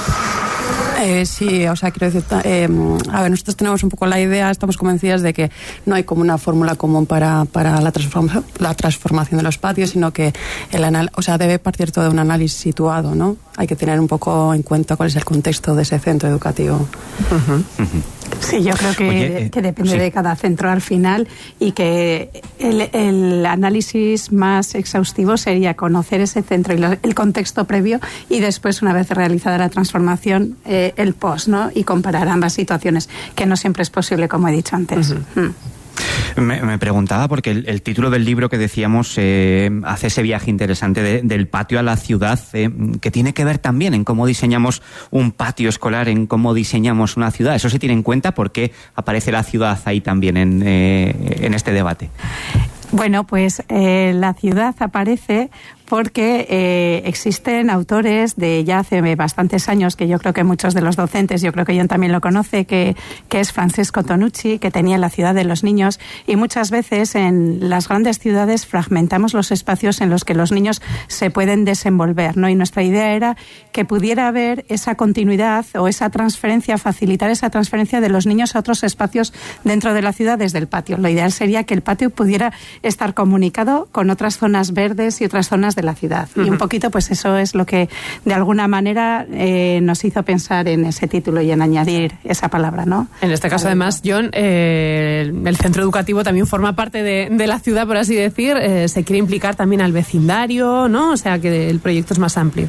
Eh, sí, o sea, quiero decir, eh, a ver, nosotros tenemos un poco la idea, estamos convencidas de que no hay como una fórmula común para, para la, transforma, la transformación de los patios, sino que el anal, o sea, debe partir todo de un análisis situado, ¿no? Hay que tener un poco en cuenta cuál es el contexto de ese centro educativo. Uh-huh. Uh-huh. Sí, yo creo que, Oye, eh, que depende sí. de cada centro al final, y que el, el análisis más exhaustivo sería conocer ese centro y lo, el contexto previo, y después, una vez realizada la transformación, eh, el post, ¿no? Y comparar ambas situaciones, que no siempre es posible, como he dicho antes. Uh-huh. Mm. Me, me preguntaba, porque el, el título del libro que decíamos eh, hace ese viaje interesante de, del patio a la ciudad, eh, que tiene que ver también en cómo diseñamos un patio escolar, en cómo diseñamos una ciudad. ¿Eso se tiene en cuenta? ¿Por qué aparece la ciudad ahí también en, eh, en este debate? Bueno, pues eh, la ciudad aparece porque eh, existen autores de ya hace bastantes años, que yo creo que muchos de los docentes, yo creo que John también lo conoce, que, que es Francesco Tonucci, que tenía La ciudad de los niños, y muchas veces en las grandes ciudades fragmentamos los espacios en los que los niños se pueden desenvolver, ¿no? Y nuestra idea era que pudiera haber esa continuidad o esa transferencia, facilitar esa transferencia de los niños a otros espacios dentro de la ciudad desde el patio. Lo ideal sería que el patio pudiera estar comunicado con otras zonas verdes y otras zonas de la ciudad. Uh-huh. Y un poquito, pues eso es lo que de alguna manera eh, nos hizo pensar en ese título y en añadir esa palabra, ¿no? En este caso, además, John, eh, el centro educativo también forma parte de, de la ciudad, por así decir. Eh, se quiere implicar también al vecindario, ¿no? O sea, que el proyecto es más amplio.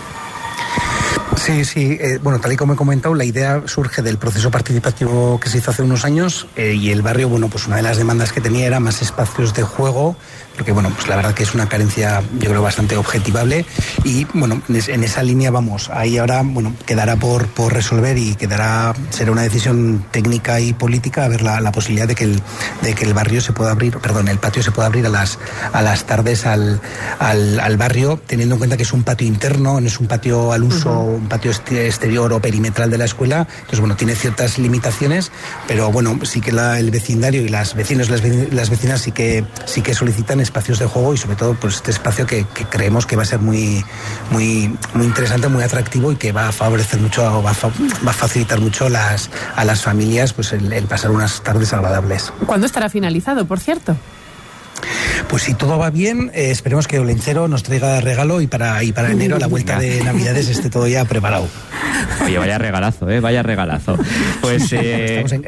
Sí, sí. Eh, bueno, tal y como he comentado, la idea surge del proceso participativo que se hizo hace unos años, eh, y el barrio, bueno, pues una de las demandas que tenía era más espacios de juego, porque, bueno, pues la verdad que es una carencia, yo creo, bastante objetivable, y, bueno, en esa línea vamos. Ahí ahora, bueno, quedará por, por resolver, y quedará, será una decisión técnica y política, a ver la, la posibilidad de que el, de que el barrio se pueda abrir, perdón, el patio se pueda abrir a las, a las tardes al, al, al barrio, teniendo en cuenta que es un patio interno, no es un patio al uso, uh-huh. un patio exterior o perimetral de la escuela. Entonces, bueno, tiene ciertas limitaciones, pero, bueno, sí que la, el vecindario y las vecinos, las, las vecinas sí que, sí que solicitan espacios de juego, y sobre todo pues este espacio que, que creemos que va a ser muy muy muy interesante, muy atractivo, y que va a favorecer mucho, va a, fa, va a facilitar mucho las, a las familias pues el, el pasar unas tardes agradables. ¿Cuándo estará finalizado, por cierto? pues si todo va bien, eh, esperemos que Olencero nos traiga regalo y para, y para enero, a la vuelta de Navidades, esté todo ya preparado. Oye, vaya regalazo, ¿eh? Vaya regalazo. Pues, eh, en...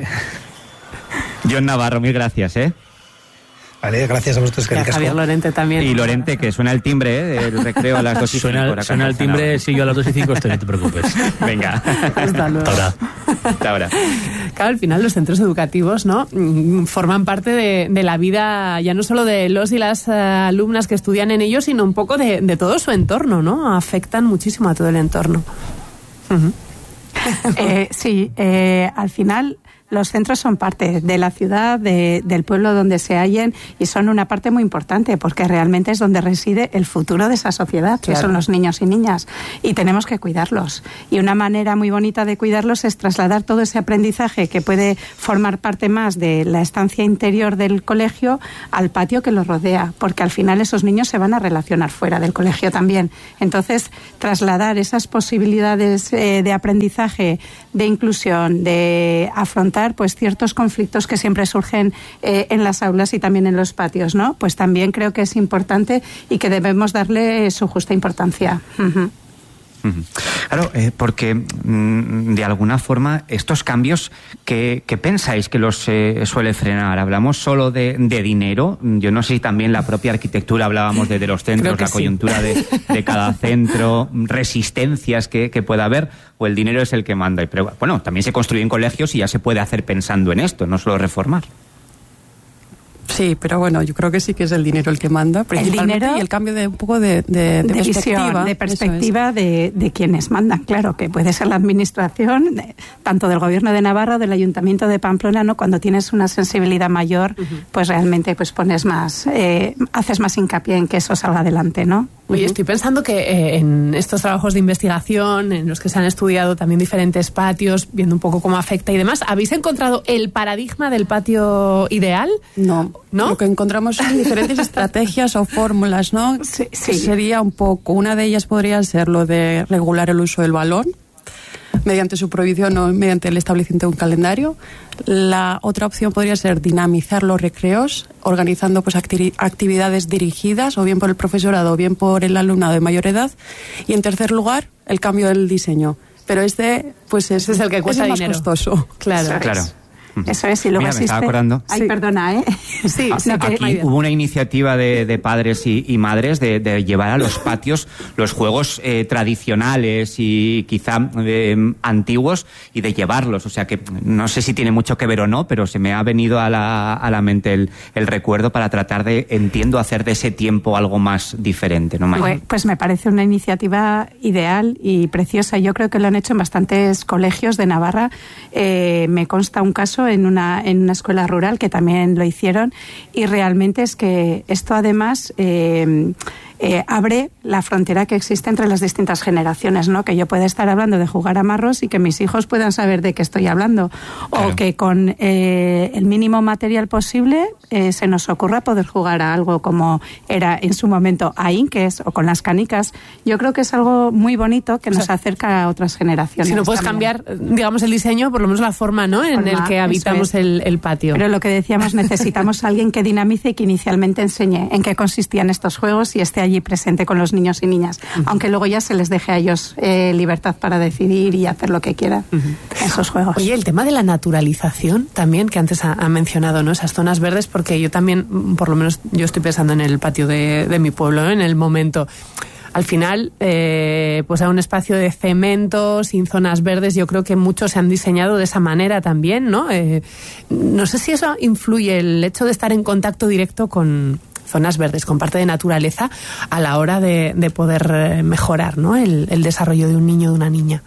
John Navarro, mil gracias, ¿eh? Vale, gracias a vosotros. Y a Javier Lorente también. Y Lorente, que suena el timbre, ¿eh? El recreo a las dos y cinco. Suena, suena el timbre, sí, yo a las dos y cinco estoy, no te preocupes. Venga. Hasta luego. Hasta ahora. Hasta ahora. Claro, al final los centros educativos, ¿no?, forman parte de, de la vida ya no solo de los y las uh, alumnas que estudian en ellos, sino un poco de, de todo su entorno, ¿no? Afectan muchísimo a todo el entorno. Uh-huh. eh, sí, eh, al final los centros son parte de la ciudad, de, del pueblo donde se hallen, y son una parte muy importante porque realmente es donde reside el futuro de esa sociedad, que claro. son los niños y niñas, y tenemos que cuidarlos. Y una manera muy bonita de cuidarlos es trasladar todo ese aprendizaje que puede formar parte más de la estancia interior del colegio al patio que los rodea, porque al final esos niños se van a relacionar fuera del colegio también. Entonces, trasladar esas posibilidades eh, de aprendizaje, de inclusión, de afrontar pues ciertos conflictos que siempre surgen eh, en las aulas y también en los patios, ¿no? Pues también creo que es importante y que debemos darle su justa importancia. Uh-huh. Claro, eh, porque mm, de alguna forma estos cambios, ¿qué, qué pensáis que los eh, suele frenar? ¿Hablamos solo de, de dinero? Yo no sé si también la propia arquitectura, hablábamos de, de los centros, la sí. coyuntura de, de cada centro, resistencias que, que pueda haber, o el dinero es el que manda. Pero bueno, también se construyen colegios y ya se puede hacer pensando en esto, no solo reformar. Sí, pero bueno, yo creo que sí que es el dinero el que manda, principalmente, el dinero y el cambio de un poco de, de, de, de perspectiva, visión, de perspectiva de, de quienes mandan, claro, que puede ser la administración, de, tanto del Gobierno de Navarra o del Ayuntamiento de Pamplona, ¿no? Cuando tienes una sensibilidad mayor, uh-huh. pues realmente pues pones más, eh, haces más hincapié en que eso salga adelante, ¿no? Oye, estoy pensando que eh, en estos trabajos de investigación, en los que se han estudiado también diferentes patios, viendo un poco cómo afecta y demás, ¿habéis encontrado el paradigma del patio ideal? No, ¿no? Lo que encontramos son diferentes estrategias o fórmulas, ¿no? Sí, sí. Sería un poco, una de ellas podría ser lo de regular el uso del balón, mediante su prohibición o mediante el establecimiento de un calendario. La otra opción podría ser dinamizar los recreos, organizando pues acti- actividades dirigidas o bien por el profesorado o bien por el alumnado de mayor edad. Y en tercer lugar, el cambio del diseño. Pero este pues es, este es el que cuesta es el dinero. Más costoso. Claro, sí, claro. Eso es, y luego Mira, existe... me estaba acordando. Ay, sí. perdona, ¿eh? Sí, sí, no, que... Aquí hubo una iniciativa de, de padres y, y madres de, de llevar a los patios los juegos eh, tradicionales y quizá eh, antiguos, y de llevarlos. O sea que no sé si tiene mucho que ver o no, pero se me ha venido a la, a la mente el, el recuerdo para tratar de, entiendo, hacer de ese tiempo algo más diferente, ¿no, Maya? Pues, pues me parece una iniciativa ideal y preciosa. Yo creo que lo han hecho en bastantes colegios de Navarra. Eh, me consta un caso en una, en una escuela rural que también lo hicieron, y realmente es que esto además eh, eh, abre la frontera que existe entre las distintas generaciones, ¿no? Que yo pueda estar hablando de jugar a marros y que mis hijos puedan saber de qué estoy hablando, claro. O que con eh, el mínimo material posible eh, se nos ocurra poder jugar a algo como era en su momento a inques o con las canicas. Yo creo que es algo muy bonito que nos o sea, acerca a otras generaciones. Si no puedes también cambiar, digamos, el diseño, por lo menos la forma, ¿no?, en forma, el que habitamos es. el, el patio. Pero lo que decíamos, necesitamos a alguien que dinamice y que inicialmente enseñe en qué consistían estos juegos y esté allí presente con los niños y niñas, uh-huh. aunque luego ya se les deje a ellos eh, libertad para decidir y hacer lo que quieran uh-huh. en esos juegos. Oye, el tema de la naturalización también, que antes ha, ha mencionado, ¿no?, esas zonas verdes, porque yo también, por lo menos yo estoy pensando en el patio de, de mi pueblo, ¿no?, en el momento... Al final, eh, pues hay un espacio de cemento, sin zonas verdes. Yo creo que muchos se han diseñado de esa manera también, ¿no? Eh, no sé si eso influye, el hecho de estar en contacto directo con zonas verdes, con parte de naturaleza, a la hora de, de poder mejorar, ¿no?, el, el desarrollo de un niño o de una niña.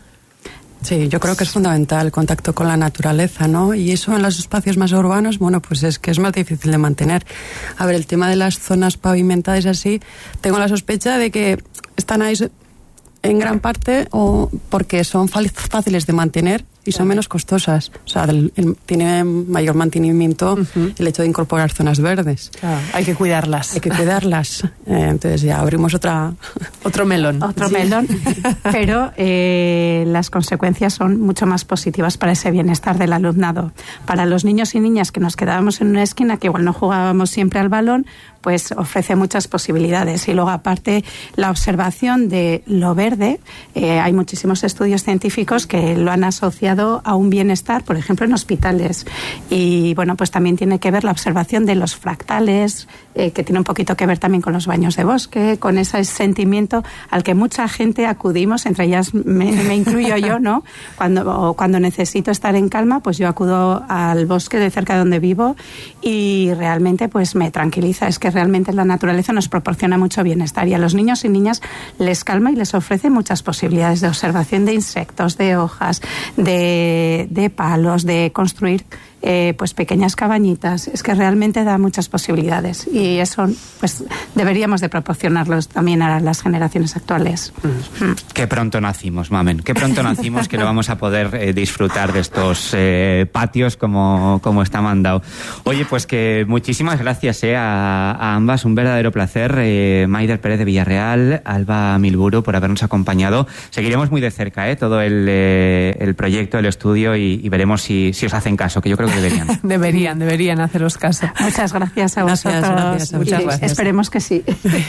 Sí, yo creo que es fundamental el contacto con la naturaleza, ¿no? Y eso en los espacios más urbanos, bueno, pues es que es más difícil de mantener. A ver, el tema de las zonas pavimentadas así, tengo la sospecha de que están ahí en gran parte o porque son fáciles de mantener y son menos costosas. O sea, el, el, tiene mayor mantenimiento uh-huh. el hecho de incorporar zonas verdes. Claro, hay que cuidarlas. Hay que cuidarlas. Eh, entonces ya abrimos otra otro melón. Otro sí. melón. Pero eh, las consecuencias son mucho más positivas para ese bienestar del alumnado. Para los niños y niñas que nos quedábamos en una esquina, que igual no jugábamos siempre al balón, pues ofrece muchas posibilidades. Y luego, aparte, la observación de lo verde, eh, hay muchísimos estudios científicos que lo han asociado a un bienestar, por ejemplo, en hospitales. Y, bueno, pues también tiene que ver la observación de los fractales, eh, que tiene un poquito que ver también con los baños de bosque, con ese sentimiento al que mucha gente acudimos, entre ellas me, me incluyo yo, ¿no? Cuando, cuando necesito estar en calma, pues yo acudo al bosque de cerca de donde vivo y realmente pues me tranquiliza. Es que realmente la naturaleza nos proporciona mucho bienestar y a los niños y niñas les calma y les ofrece muchas posibilidades de observación de insectos, de hojas, de, de palos, de construir eh, pues pequeñas cabañitas. Es que realmente da muchas posibilidades y eso pues deberíamos de proporcionarlos también a las generaciones actuales. Mm. Qué pronto nacimos, mamen, qué pronto nacimos que no vamos a poder eh, disfrutar de estos eh, patios como, como está mandado. Oye, pues que muchísimas gracias eh, a, a ambas, un verdadero placer. eh, Maider Pérez de Villarreal, Alba Milburu, por habernos acompañado. Seguiremos muy de cerca eh, todo el, eh, el proyecto, el estudio y, y veremos si, si os hacen caso, que yo creo que deberían. deberían, deberían haceros caso. Muchas gracias a vosotros. Gracias, gracias, muchas gracias. Esperemos que sí.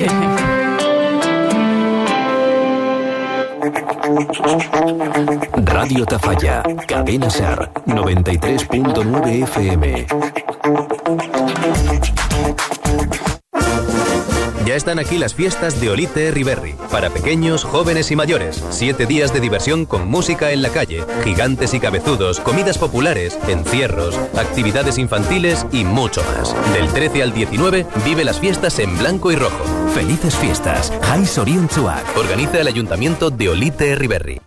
Radio Tafalla, Cadena Ser, noventa y tres punto nueve F M. Ya están aquí las fiestas de Olite Riberri. Para pequeños, jóvenes y mayores. Siete días de diversión con música en la calle, gigantes y cabezudos, comidas populares, encierros, actividades infantiles y mucho más. Del trece al diecinueve, vive las fiestas en blanco y rojo. Felices fiestas. Jais Orientzuak. Organiza el Ayuntamiento de Olite Riberri.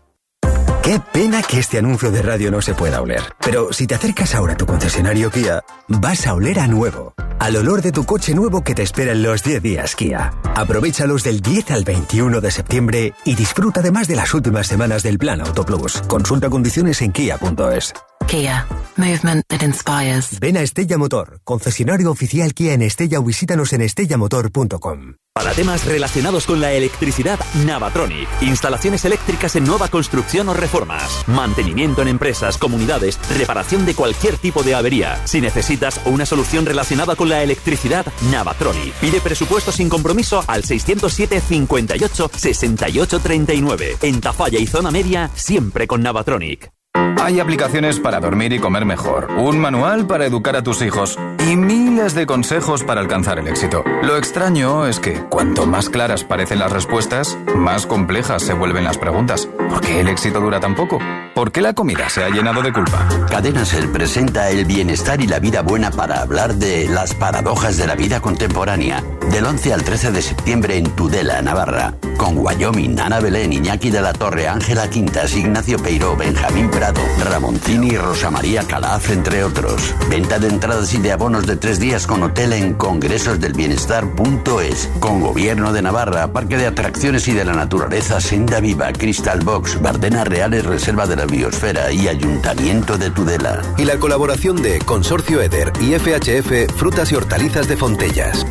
Qué pena que este anuncio de radio no se pueda oler. Pero si te acercas ahora a tu concesionario Kia, vas a oler a nuevo. Al olor de tu coche nuevo que te espera en los diez días Kia. Aprovéchalos del diez al veintiuno de septiembre y disfruta además de las últimas semanas del Plan Auto Plus. Consulta condiciones en kia punto es. Kia. Movement that inspires. Ven a Estella Motor, concesionario oficial Kia en Estella o visítanos en estella motor punto com. Para temas relacionados con la electricidad, Navatronic. Instalaciones eléctricas en nueva construcción o reformas. Mantenimiento en empresas, comunidades, reparación de cualquier tipo de avería. Si necesitas una solución relacionada con la electricidad, Navatronic. Pide presupuesto sin compromiso al seiscientos siete, cincuenta y ocho, sesenta y ocho, treinta y nueve. En Tafalla y zona media, siempre con Navatronic. Hay aplicaciones para dormir y comer mejor, un manual para educar a tus hijos y miles de consejos para alcanzar el éxito. Lo extraño es que cuanto más claras parecen las respuestas, más complejas se vuelven las preguntas. ¿Por qué el éxito dura tan poco? ¿Por qué la comida se ha llenado de culpa? Cadena Ser presenta el bienestar y la vida buena para hablar de las paradojas de la vida contemporánea. Del once al trece de septiembre en Tudela, Navarra. Con Wyoming, Ana Belén, Iñaki de la Torre, Ángela Quintas, Ignacio Peiró, Benjamín Prado, Ramoncini y Rosa María Calaf, entre otros. Venta de entradas y de abonos de tres días con hotel en congresos del bienestar punto es. Con Gobierno de Navarra, Parque de Atracciones y de la Naturaleza, Senda Viva, Crystal Box, Bardenas Reales, Reserva de la Biosfera y Ayuntamiento de Tudela. Y la colaboración de Consorcio Eder y F H F Frutas y Hortalizas de Fontellas.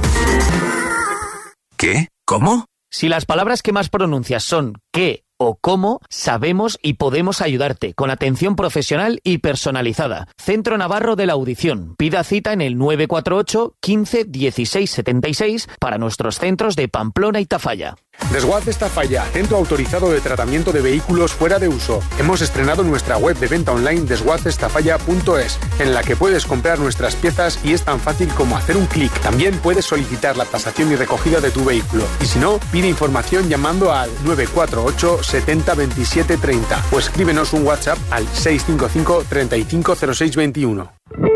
¿Qué? ¿Cómo? Si las palabras que más pronuncias son qué o cómo, sabemos y podemos ayudarte con atención profesional y personalizada. Centro Navarro de la Audición. Pida cita en el nueve cuatro ocho, quince, dieciséis, setenta y seis para nuestros centros de Pamplona y Tafalla. Desguaces Tafalla, centro autorizado de tratamiento de vehículos fuera de uso. Hemos estrenado nuestra web de venta online desguaces tafalla punto es, en la que puedes comprar nuestras piezas y es tan fácil como hacer un clic. También puedes solicitar la tasación y recogida de tu vehículo. Y si no, pide información llamando al nueve cuatro ocho, setenta, veintisiete, treinta o escríbenos un WhatsApp al seis cinco cinco, treinta y cinco, cero seis veintiuno.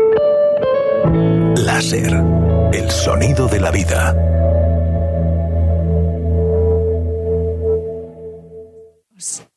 Láser, el sonido de la vida. Pues